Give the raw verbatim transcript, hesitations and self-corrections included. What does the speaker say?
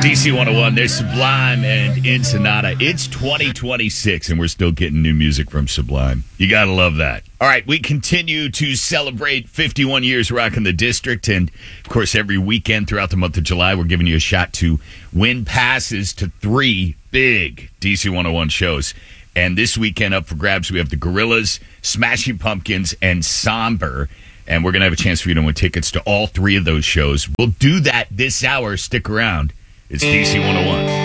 D C one oh one, there's Sublime and Ensenada. It's twenty twenty-six, and we're still getting new music from Sublime. You got to love that. All right, we continue to celebrate fifty-one years rocking the district, and, of course, every weekend throughout the month of July, we're giving you a shot to win passes to three big D C one oh one shows. And this weekend up for grabs, we have the Gorillaz, Smashing Pumpkins, and Somber. And we're going to have a chance for you to win tickets to all three of those shows. We'll do that this hour. Stick around. It's D C one oh one.